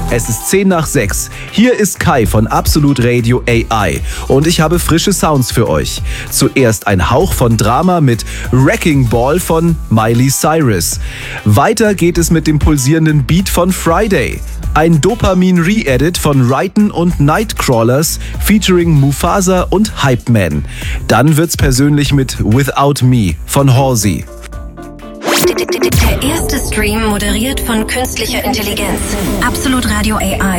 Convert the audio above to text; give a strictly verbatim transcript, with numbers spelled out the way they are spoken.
Es ist zehn nach sechs. Hier ist Kai von Absolut Radio A I und ich habe frische Sounds für euch. Zuerst ein Hauch von Drama mit Wrecking Ball von Miley Cyrus. Weiter geht es mit dem pulsierenden Beat von Friday. Ein Dopamin-Re-Edit von Ryten und Nightcrawlers featuring Mufasa und Hype Man. Dann wird's persönlich mit Without Me von Halsey. Der erste Stream moderiert von künstlicher Intelligenz. Absolut Radio A I.